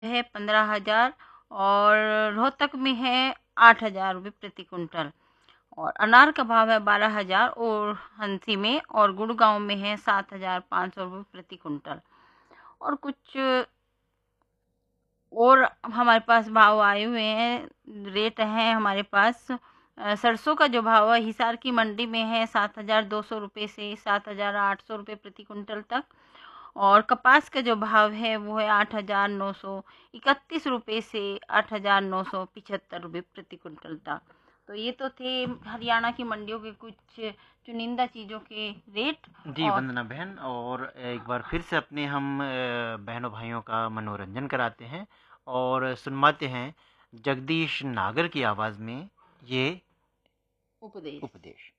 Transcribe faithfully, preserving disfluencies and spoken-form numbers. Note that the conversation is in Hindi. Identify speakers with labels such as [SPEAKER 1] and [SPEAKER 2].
[SPEAKER 1] है पंद्रह हजार और रोहतक में है आठ हजार रुपये प्रति कुंटल। और अनार का भाव है बारह हजार और हंसी में, और गुड़गांव में है सात हजार पाँच सौ रुपये प्रति कुंटल। और कुछ और हमारे पास भाव आए हुए हैं, रेट हैं हमारे पास। अ, सरसों का जो भाव है हिसार की मंडी में है सात हजार दो सौ रुपये से सात हजार आठ सौ रुपये प्रति कुंटल तक। और कपास का जो भाव है वो है आठ हजार नौ सौ इकतीस रुपये से आठ हजार नौ सौ पिछहत्तर रुपये प्रति कुंटल तक। तो ये तो थे हरियाणा की मंडियों के कुछ चुनिंदा चीज़ों के रेट।
[SPEAKER 2] जी
[SPEAKER 1] और
[SPEAKER 2] वंदना बहन, और एक बार फिर से अपने हम अ, बहनों भाइयों का मनोरंजन कराते हैं और सुनवाते हैं जगदीश नागर की आवाज़ में ये
[SPEAKER 1] उपदेश।
[SPEAKER 2] उपदेश।